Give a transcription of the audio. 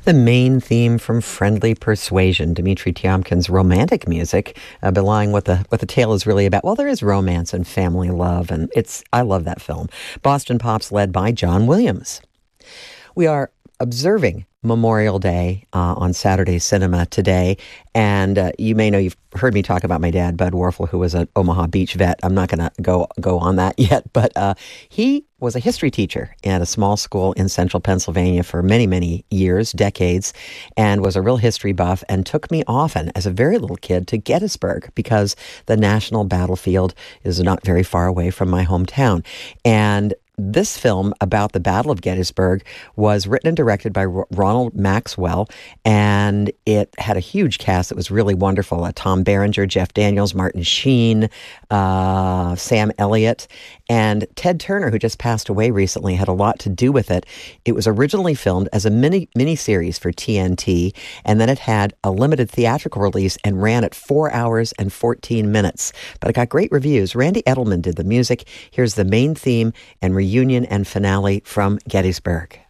The main theme from Friendly Persuasion, Dmitri Tiomkin's romantic music, belying what the tale is really about. Well, there is romance and family love, and I love that film. Boston Pop's led by John Williams. We are observing Memorial Day on Saturday Cinema today, and you may know, you've heard me talk about my dad, Bud Warfel, who was an Omaha Beach vet. I'm not going to go on that yet, but he was a history teacher at a small school in central Pennsylvania for many, many years, decades, and was a real history buff, and took me often as a very little kid to Gettysburg because the national battlefield is not very far away from my hometown. And this film about the Battle of Gettysburg was written and directed by Ronald Maxwell, and it had a huge cast that was really wonderful. Tom Berenger, Jeff Daniels, Martin Sheen, Sam Elliott, and Ted Turner, who just passed away recently, had a lot to do with it. It was originally filmed as a mini-series for TNT, and then it had a limited theatrical release and ran at 4 hours and 14 minutes. But it got great reviews. Randy Edelman did the music. Here's the main theme and reunion and finale from Gettysburg.